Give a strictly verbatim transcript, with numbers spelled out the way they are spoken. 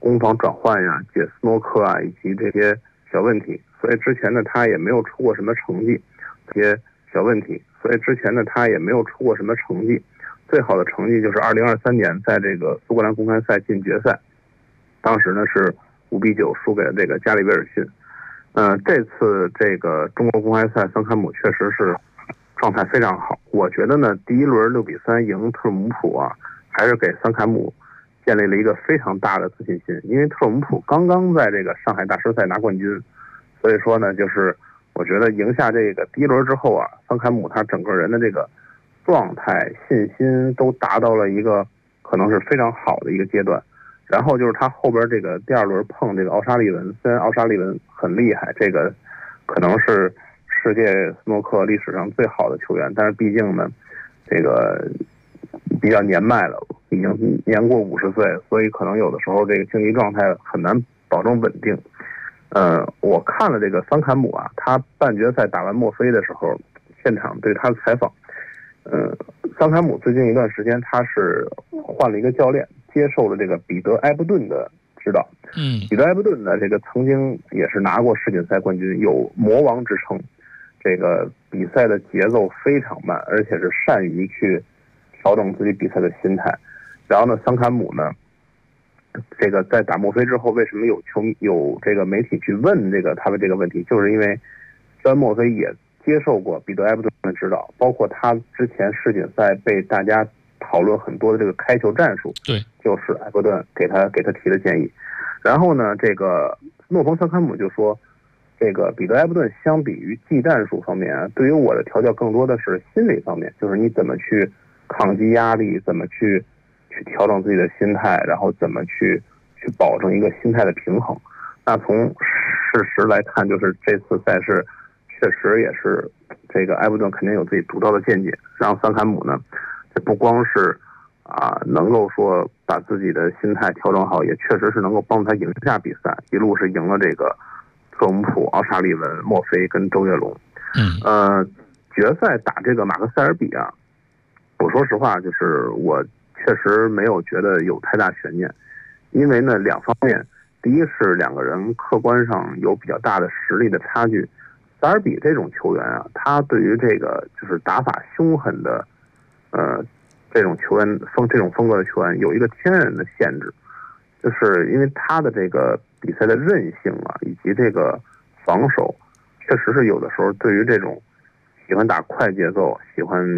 攻防转换呀、解斯诺克啊以及这些小问题，所以之前呢他也没有出过什么成绩，这些小问题，所以之前呢他也没有出过什么成绩。最好的成绩就是二零二三年在这个苏格兰公开赛进决赛，当时呢是五比九输给了这个加里威尔逊。嗯、呃，这次这个中国公开赛，桑坎姆确实是状态非常好。我觉得呢，第一轮六比三赢特鲁姆普啊，还是给桑坎姆建立了一个非常大的自信心。因为特鲁姆普刚刚在这个上海大师赛拿冠军，所以说呢，就是我觉得赢下这个第一轮之后啊，桑坎姆他整个人的这个状态、信心都达到了一个可能是非常好的一个阶段。然后就是他后边这个第二轮碰这个奥沙利文，虽然奥沙利文很厉害，这个可能是世界斯诺克历史上最好的球员，但是毕竟呢，这个比较年迈了，已经年过五十岁，所以可能有的时候这个竞技状态很难保证稳定。呃，我看了这个桑坎姆啊，他半决赛打完墨菲的时候，现场对他的采访，呃，桑坎姆最近一段时间他是换了一个教练，接受了这个彼得埃伯顿的指导。 嗯， 彼得埃伯顿呢，这个曾经也是拿过世锦赛冠军，有魔王之称。这个比赛的节奏非常慢，而且是善于去调整自己比赛的心态。然后呢，桑坎姆呢，这个在打墨菲之后，为什么有球有这个媒体去问这个他的这个问题，就是因为虽然墨菲也接受过彼得埃伯顿的指导，包括他之前世锦赛被大家讨论很多的这个开球战术， 对， 就是埃伯顿给他给他提的建议。然后呢，这个诺冯桑坎姆就说，这个彼得埃伯顿相比于技战术方面啊，对于我的调教更多的是心理方面，就是你怎么去抗击压力，怎么去去调整自己的心态，然后怎么去去保证一个心态的平衡。那从事实来看，就是这次赛事确实也是这个埃伯顿肯定有自己独到的见解，然后桑坎姆呢，这不光是啊能够说把自己的心态调整好，也确实是能够帮他赢下比赛，一路是赢了这个特鲁姆普、奥沙利文、墨菲跟周跃龙。 嗯， 呃，决赛打这个马克塞尔比啊，我说实话，就是我确实没有觉得有太大悬念，因为呢，两方面，第一是两个人客观上有比较大的实力的差距。塞尔比这种球员啊，他对于这个就是打法凶狠的，呃，这种球员风这种风格的球员有一个天然的限制，就是因为他的这个比赛的韧性啊，以及这个防守，确实是有的时候对于这种喜欢打快节奏、喜欢